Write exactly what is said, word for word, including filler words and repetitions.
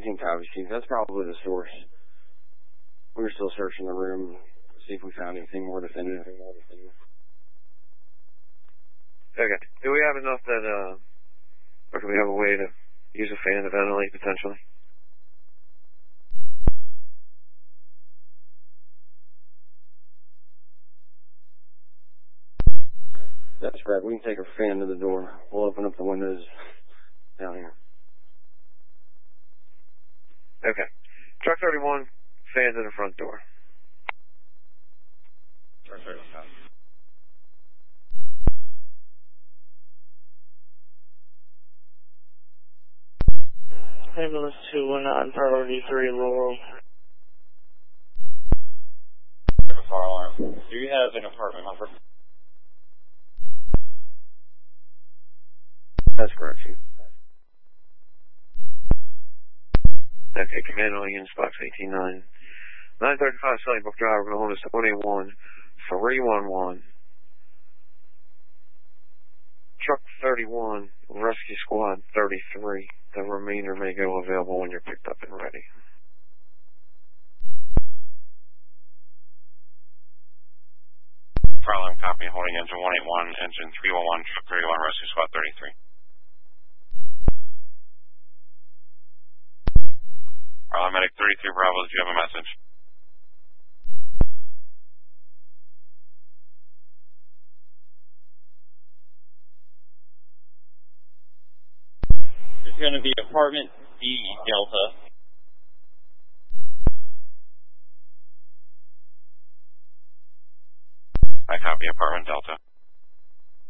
fourteen copies, Chief. That's probably the source. We were still searching the room to see if we found anything more definitive. Okay. Do we have enough that, uh, or do we have a way to use a fan to ventilate potentially? That's right. We can take our fan to the door. We'll open up the windows down here. Okay. Truck thirty-one, fan to the front door. Truck thirty-one. Ambulance two one nine, priority three, Laurel. Fire alarm. Do you have an apartment number? That's correct, Chief. Okay, Commando Units, box eighteen nine. nine thirty-five Sunnybrook Drive, we're going to hold us to one eight one, three one one. Truck thirty-one, Rescue Squad thirty-three. The remainder may go available when you're picked up and ready. Fire alarm copy, holding engine one eight one, engine three one one, truck thirty-one, Rescue Squad thirty-three. Alarm medic thirty-three Bravo, do you have a message? It's going to be apartment D, Delta. I copy apartment Delta.